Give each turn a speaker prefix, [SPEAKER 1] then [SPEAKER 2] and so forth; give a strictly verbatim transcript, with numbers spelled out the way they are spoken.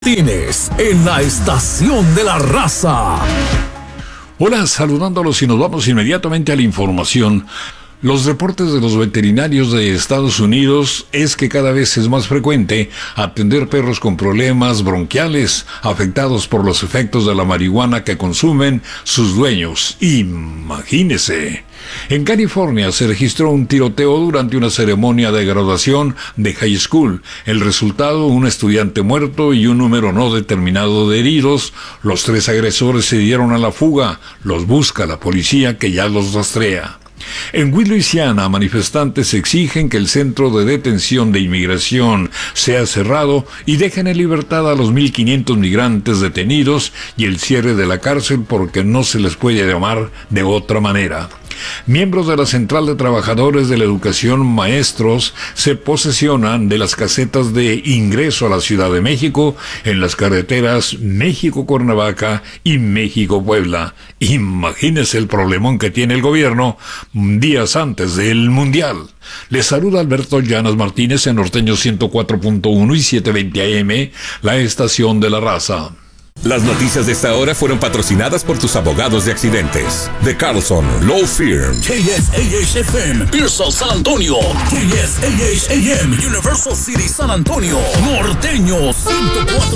[SPEAKER 1] Tienes en la estación de la raza.
[SPEAKER 2] Hola, saludándolos y nos vamos inmediatamente a la información. Los reportes de los veterinarios de Estados Unidos es que cada vez es más frecuente atender perros con problemas bronquiales afectados por los efectos de la marihuana que consumen sus dueños. Imagínese. En California se registró un tiroteo durante una ceremonia de graduación de high school. El resultado, un estudiante muerto y un número no determinado de heridos. Los tres agresores se dieron a la fuga. Los busca la policía, que ya los rastrea. En Luisiana, manifestantes exigen que el centro de detención de inmigración sea cerrado y dejen en libertad a los mil quinientos migrantes detenidos y el cierre de la cárcel porque no se les puede llamar de otra manera. Miembros de la Central de Trabajadores de la Educación, maestros, se posesionan de las casetas de ingreso a la Ciudad de México en las carreteras México-Cuernavaca y México-Puebla. Imagínese el problemón que tiene el gobierno días antes del Mundial. Les saluda Alberto Llanas Martínez en Norteño ciento cuatro punto uno y setecientos veinte A M, la estación de la raza.
[SPEAKER 3] Las noticias de esta hora fueron patrocinadas por tus abogados de accidentes. De Carlson Law Firm.
[SPEAKER 1] K S A H F M, Pearsall, San Antonio. K S A H A M, Universal City, San Antonio. Norteño ciento cuatro.